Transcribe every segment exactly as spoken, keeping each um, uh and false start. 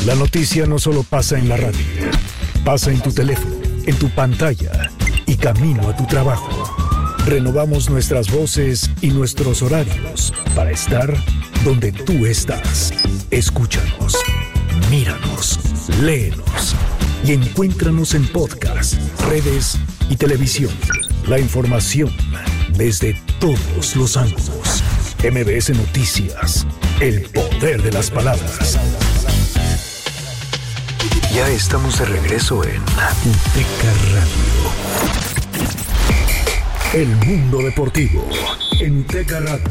La noticia no solo pasa en la radio, pasa en tu teléfono, en tu pantalla y camino a tu trabajo. Renovamos nuestras voces y nuestros horarios para estar donde tú estás. Escúchanos, míranos, léenos y encuéntranos en podcast, redes y televisión. La información desde todos los ángulos. M B S Noticias, el poder de las palabras. Ya estamos de regreso en UTECA Radio. El mundo deportivo en UTECA Radio.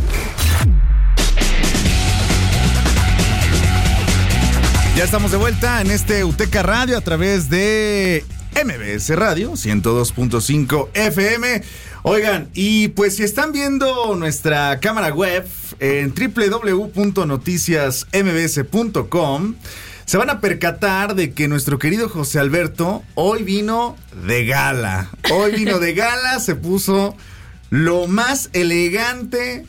Ya estamos de vuelta en este UTECA Radio a través de M B S Radio ciento dos punto cinco F M. Oigan, y pues si están viendo nuestra cámara web en doble u doble u doble u punto noticias m b s punto com, se van a percatar de que nuestro querido José Alberto hoy vino de gala. Hoy vino de gala, se puso lo más elegante,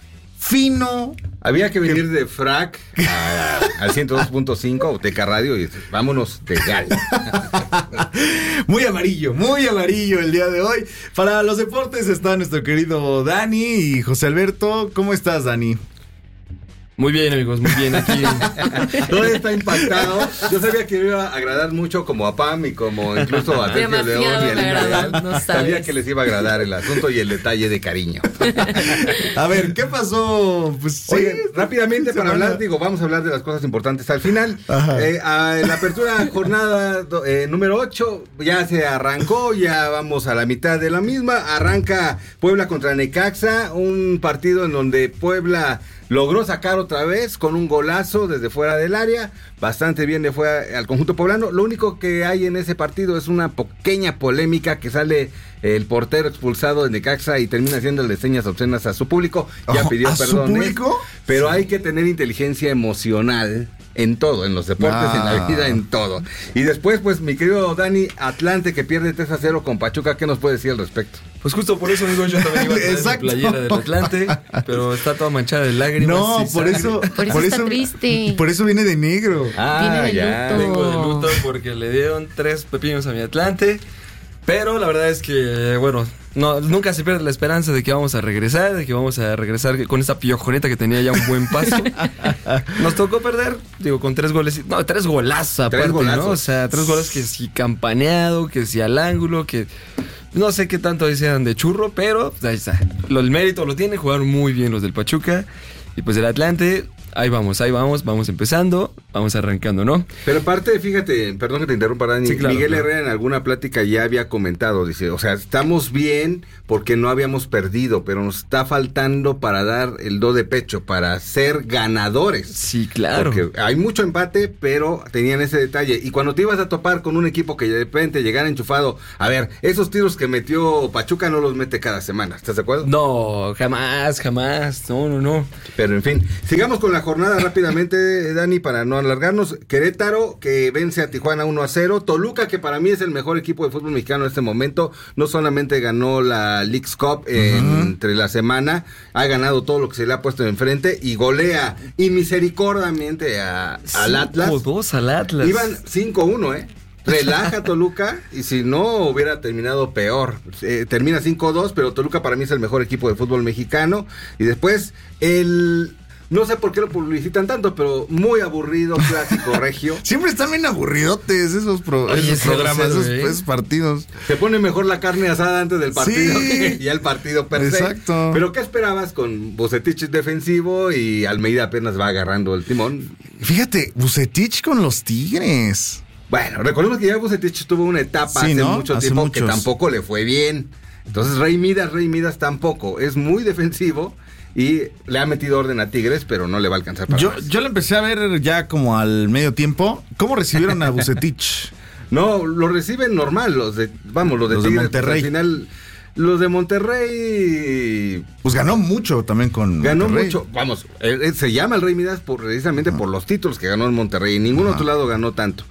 fino. Había que venir de frac a, al ciento dos punto cinco, UTECA Radio, y vámonos de gala. Muy amarillo, muy amarillo el día de hoy. Para los deportes está nuestro querido Dani y José Alberto. ¿Cómo estás, Dani? Muy bien, amigos, muy bien aquí. Todavía está impactado. Yo sabía que me iba a agradar mucho como a Pam y como incluso a Sergio León y a Lina Real. No sabía que les iba a agradar el asunto y el detalle de cariño. A ver, ¿qué pasó? Pues Oye, sí, rápidamente para hablar, digo, vamos a hablar de las cosas importantes al final. Eh, a, en la apertura jornada eh, número ocho ya se arrancó, ya vamos a la mitad de la misma. Arranca Puebla contra Necaxa, un partido en donde Puebla logró sacar otra vez con un golazo desde fuera del área. Bastante bien le fue al conjunto poblano. Lo único que hay en ese partido es una pequeña polémica que sale el portero expulsado de Necaxa y termina haciéndole señas obscenas a su público. Ya pidió ¿A perdón. su público? Pero hay que tener inteligencia emocional en todo, en los deportes, ah. en la vida, en todo. Y después, pues, mi querido Dani, Atlante que pierde tres a cero con Pachuca, ¿qué nos puede decir al respecto? Pues justo por eso, amigo, yo también iba a traer mi playera del Atlante, pero está toda manchada de lágrimas. No, por eso, por eso, por eso está triste. Por eso viene de negro. Ah, viene de ya. luto. Vengo de luto porque le dieron tres pepinos a mi Atlante. Pero la verdad es que, bueno, no, nunca se pierde la esperanza de que vamos a regresar, de que vamos a regresar con esa piojoneta que tenía ya un buen paso. Nos tocó perder, digo, con tres goles, no, tres golazos aparte, tres golazos. ¿no? O sea, tres goles que si campaneado, que si al ángulo, que no sé qué tanto decían de churro, pero pues ahí está. Lo, el mérito lo tiene, jugaron muy bien los del Pachuca y pues el Atlante. Ahí vamos, ahí vamos, vamos empezando, vamos arrancando, ¿no? Pero aparte, fíjate, perdón que te interrumpa, Dani, sí, claro, Miguel claro. Herrera en alguna plática ya había comentado, dice, o sea, estamos bien porque no habíamos perdido, pero nos está faltando para dar el do de pecho, para ser ganadores. Sí, claro. Porque hay mucho empate, pero tenían ese detalle. Y cuando te ibas a topar con un equipo que de repente llegara enchufado, a ver, esos tiros que metió Pachuca no los mete cada semana, ¿estás de acuerdo? No, jamás, jamás, no, no, no. Pero en fin, sigamos con la jornada rápidamente, Dani, para no alargarnos. Querétaro que vence a Tijuana uno a cero. Toluca, que para mí es el mejor equipo de fútbol mexicano en este momento, no solamente ganó la Leagues Cup en, uh-huh. entre la semana, ha ganado todo lo que se le ha puesto enfrente y golea inmisericordiamente a, al Atlas. cinco dos al Atlas. Iban cinco uno, ¿eh? Relaja Toluca y si no hubiera terminado peor. Eh, termina cinco dos, pero Toluca para mí es el mejor equipo de fútbol mexicano. Y después el... No sé por qué lo publicitan tanto, pero muy aburrido, clásico regio. Siempre están bien aburridotes esos, pro, Oye, esos programas, esos, esos partidos. Se pone mejor la carne asada antes del partido sí. que ya el partido per se. Exacto. Pero ¿qué esperabas con Vucetich defensivo y Almeida apenas va agarrando el timón? Fíjate, Vucetich con los Tigres. Bueno, recordemos que ya Vucetich tuvo una etapa sí, hace ¿no? mucho hace tiempo muchos. que tampoco le fue bien. Entonces Rey Midas, Rey Midas tampoco. Es muy defensivo. Y le ha metido orden a Tigres, pero no le va a alcanzar para yo, más. Yo le empecé a ver ya como al medio tiempo. ¿Cómo recibieron a Vucetich? No, lo reciben normal, los de, vamos, los de los Tigres. De Monterrey. Pues, al final, los de Monterrey... Pues ganó mucho también con Ganó Monterrey. mucho, vamos, él, él se llama el Rey Midas por, precisamente ah. por los títulos que ganó en Monterrey. En ningún ah. otro lado ganó tanto.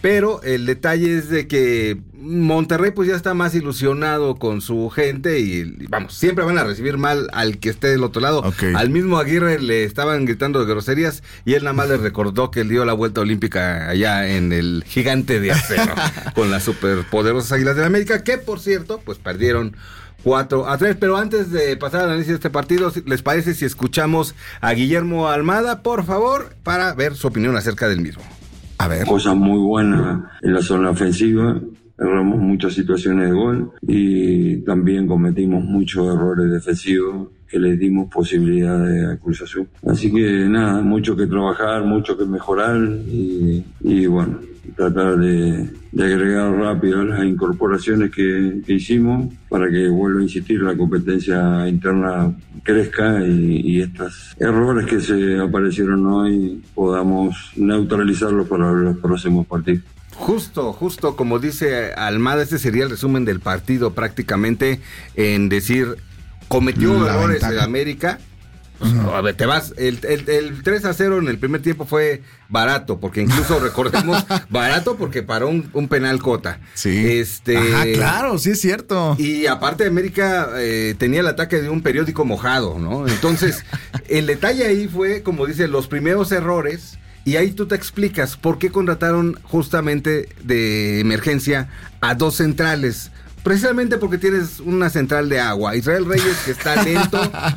pero el detalle es de que Monterrey pues ya está más ilusionado con su gente y, y vamos, siempre van a recibir mal al que esté del otro lado. Okay. Al mismo Aguirre le estaban gritando de groserías y él nada más le recordó que él dio la vuelta olímpica allá en el Gigante de Acero con las superpoderosas Águilas del América, que por cierto pues perdieron cuatro a tres, pero antes de pasar al análisis de este partido, ¿les parece si escuchamos a Guillermo Almada, por favor, para ver su opinión acerca del mismo? A ver. Cosas muy buenas en la zona ofensiva, erramos muchas situaciones de gol y también cometimos muchos errores defensivos que les dimos posibilidades a Cruz Azul. Así que nada, mucho que trabajar, mucho que mejorar y, y bueno, tratar de, de agregar rápido las incorporaciones que, que hicimos para que, vuelva a insistir, la competencia interna crezca y, y estos errores que se aparecieron hoy podamos neutralizarlos para los próximos partidos. Justo, justo como dice Almada, este sería el resumen del partido prácticamente en decir, cometió La errores ventaja. en América. Uh-huh. A ver, te vas, el, el, el tres a cero en el primer tiempo fue barato, porque incluso recordemos, barato porque paró un, un penal Cota. Sí. Este, Ajá, claro, sí es cierto. Y aparte América eh, tenía el ataque de un periódico mojado, ¿no? Entonces, el detalle ahí fue, como dice, los primeros errores. Y ahí tú te explicas por qué contrataron justamente de emergencia a dos centrales. Precisamente porque tienes una central de agua. Israel Reyes, que está lento,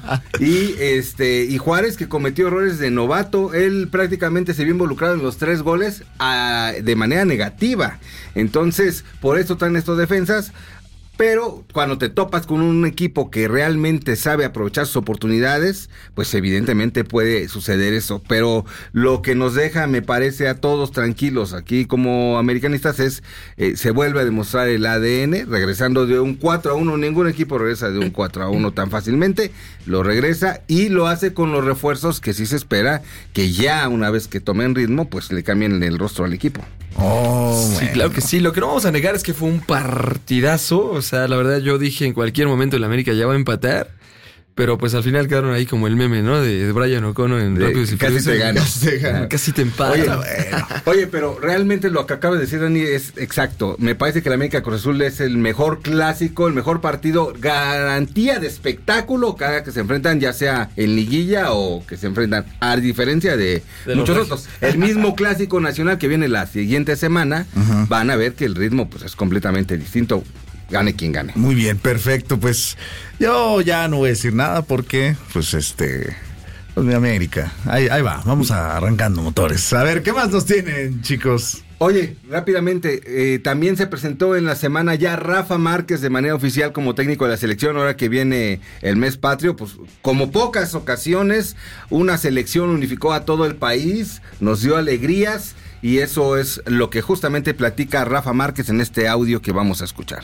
y este y Juárez, que cometió errores de novato. Él prácticamente se vio involucrado en los tres goles a, de manera negativa. Entonces, por eso están estos defensas. Pero cuando te topas con un equipo que realmente sabe aprovechar sus oportunidades, pues evidentemente puede suceder eso. Pero lo que nos deja, me parece, a todos tranquilos aquí como americanistas es, eh, se vuelve a demostrar el A D N, regresando de un cuatro a uno. Ningún equipo regresa de un cuatro a uno tan fácilmente, lo regresa y lo hace con los refuerzos que sí se espera que ya una vez que tomen ritmo, pues le cambien el rostro al equipo. Oh, sí, bueno. claro que sí. Lo que no vamos a negar es que fue un partidazo. O sea, la verdad yo dije en cualquier momento el América ya va a empatar. Pero pues al final quedaron ahí como el meme, ¿no? De, de Brian O'Connor en De, Rápidos y casi Furiosos. te gana. Casi te gana. Casi te empata. Oye, bueno. Oye, pero realmente lo que acaba de decir Dani es exacto. Me parece que el América Cruz Azul es el mejor clásico, el mejor partido, garantía de espectáculo cada que se enfrentan, ya sea en liguilla o que se enfrentan, a diferencia de, De muchos los otros. El mismo clásico nacional que viene la siguiente semana, uh-huh. van a ver que el ritmo pues es completamente distinto. Gane quien gane. Muy bien, perfecto. Pues yo ya no voy a decir nada porque, pues este, pues mi América. Ahí, ahí va, vamos a arrancando motores. A ver, ¿qué más nos tienen, chicos? Oye, rápidamente, eh, también se presentó en la semana ya Rafa Márquez de manera oficial como técnico de la selección, ahora que viene el mes patrio, pues como pocas ocasiones, una selección unificó a todo el país, nos dio alegrías y eso es lo que justamente platica Rafa Márquez en este audio que vamos a escuchar.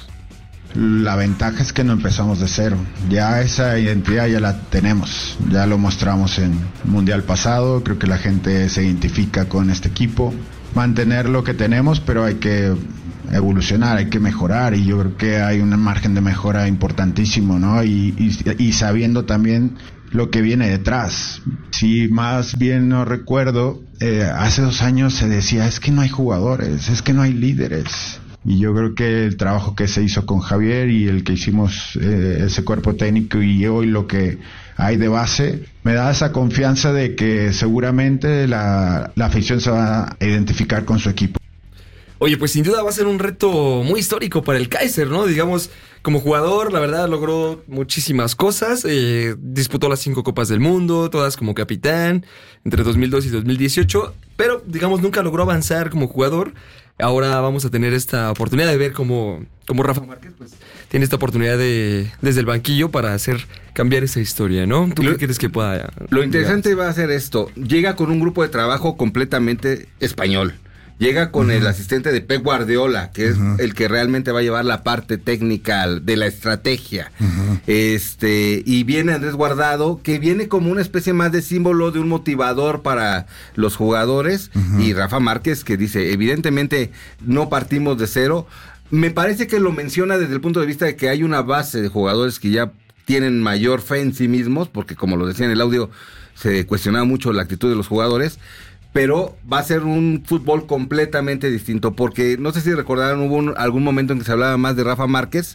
La ventaja es que no empezamos de cero, ya esa identidad ya la tenemos, ya lo mostramos en el Mundial pasado, creo que la gente se identifica con este equipo, mantener lo que tenemos, pero hay que evolucionar, hay que mejorar y yo creo que hay un margen de mejora importantísimo, ¿no? Y, y, y sabiendo también lo que viene detrás. Si más bien no recuerdo, eh, hace dos años se decía, es que no hay jugadores, es que no hay líderes. Y yo creo que el trabajo que se hizo con Javier y el que hicimos eh, ese cuerpo técnico y hoy lo que hay de base, me da esa confianza de que seguramente la, la afición se va a identificar con su equipo. Oye, pues sin duda va a ser un reto muy histórico para el Kaiser, ¿no? Digamos, como jugador, la verdad, logró muchísimas cosas. Eh, disputó las cinco Copas del Mundo, todas como capitán, entre dos mil dos y dos mil dieciocho. Pero, digamos, nunca logró avanzar como jugador. Ahora vamos a tener esta oportunidad de ver cómo, cómo Rafa Márquez pues, tiene esta oportunidad de desde el banquillo para hacer cambiar esa historia, ¿no? ¿Tú lo, qué crees que pueda? Lo interesante llegar? Va a ser esto. Llega con un grupo de trabajo completamente español. Llega con uh-huh. el asistente de Pep Guardiola, que es uh-huh. el que realmente va a llevar la parte técnica de la estrategia. Uh-huh. Este, y viene Andrés Guardado, que viene como una especie más de símbolo de un motivador para los jugadores. Uh-huh. Y Rafa Márquez, que dice, evidentemente no partimos de cero. Me parece que lo menciona desde el punto de vista de que hay una base de jugadores que ya tienen mayor fe en sí mismos, porque como lo decía en el audio, se cuestionaba mucho la actitud de los jugadores. pero va a ser un fútbol completamente distinto, porque no sé si recordarán, hubo un, algún momento en que se hablaba más de Rafa Márquez,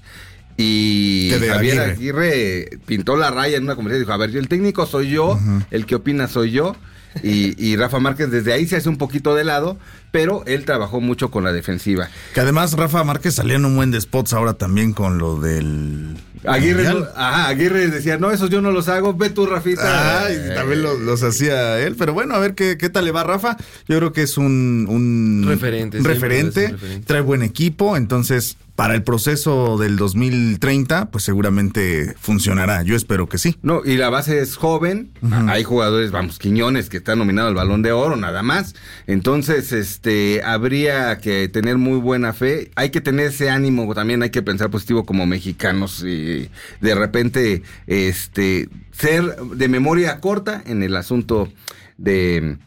y de Javier Aguirre. Aguirre pintó la raya en una conversación y dijo, a ver, el técnico soy yo, uh-huh. el que opina soy yo, y, y Rafa Márquez desde ahí se hace un poquito de lado, pero él trabajó mucho con la defensiva. Que además Rafa Márquez salía en un buen de spots ahora también con lo del... Aguirre, no, ajá, Aguirre decía, no, esos yo no los hago, ve tú, Rafita. Ah, y también los, los hacía él, pero bueno, a ver qué, qué tal le va Rafa. Yo creo que es un, un referente, un referente, referente, trae buen equipo, entonces para el proceso del dos mil treinta, pues seguramente funcionará, yo espero que sí. No, y la base es joven, uh-huh. hay jugadores, vamos, Quiñones, que está nominado al Balón de Oro, nada más, entonces este habría que tener muy buena fe, hay que tener ese ánimo, también hay que pensar positivo como mexicanos, y de repente este ser de memoria corta en el asunto de,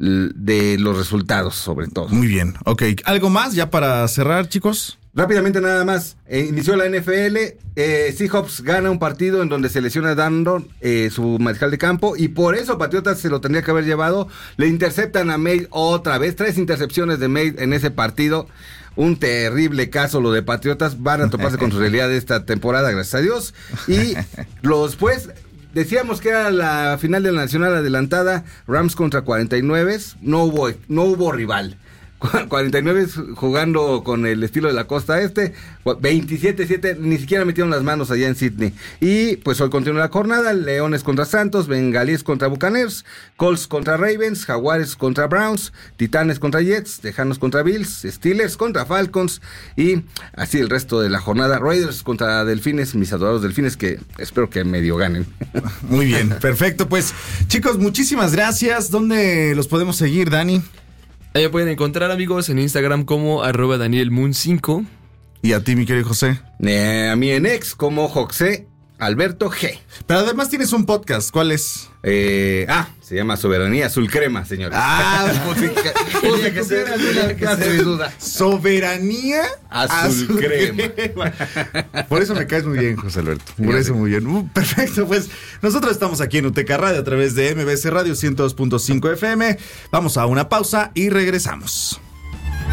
de los resultados, sobre todo. Muy bien, ok, ¿algo más ya para cerrar, chicos? Rápidamente nada más, eh, inició la N F L, eh, Seahawks gana un partido en donde se lesiona Dandon, eh, su mariscal de campo, y por eso Patriotas se lo tendría que haber llevado, le interceptan a May otra vez, tres intercepciones de May en ese partido, un terrible caso lo de Patriotas, van a toparse con su realidad de esta temporada, gracias a Dios, y los pues... Decíamos que era la final de la Nacional adelantada, Rams contra cuarenta y nueve, no hubo, no hubo rival. cuarenta y nueve jugando con el estilo de la costa este, veintisiete siete, ni siquiera metieron las manos allá en Sydney. Y pues hoy continúa la jornada, Leones contra Santos, Bengalíes contra Buccaneers, Colts contra Ravens, Jaguares contra Browns, Titanes contra Jets, Tejanos contra Bills, Steelers contra Falcons, y así el resto de la jornada, Raiders contra Delfines, mis adorados Delfines, que espero que medio ganen. Muy bien, perfecto, pues chicos, muchísimas gracias. ¿Dónde los podemos seguir, Dani? Ahí me pueden encontrar, amigos, en Instagram como arroba Daniel Moon cinco. ¿Y a ti, mi querido José? Eh, a mí en ex como José Alberto G. Pero además tienes un podcast, ¿cuál es? Eh, ah, se llama Soberanía Azul Crema, señores. Ah, puse que ser, que duda. Soberanía Azul, Azul crema. crema. Por eso me caes muy bien, José Alberto. Por sí, eso sí. Muy bien. Uh, perfecto, pues nosotros estamos aquí en Uteca Radio a través de M B C Radio ciento dos punto cinco F M. Vamos a una pausa y regresamos.